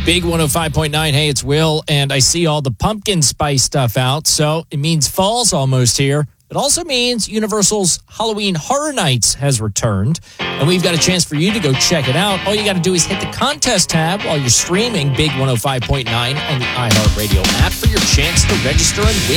Big 105.9. Hey, it's Will, and I see all the pumpkin spice stuff out, so it means fall's almost here. It also means Universal's Halloween Horror Nights has returned, and we've got a chance for you to go check it out. All you got to do is hit the contest tab while you're streaming Big 105.9 on the iHeartRadio app for your chance to register and win.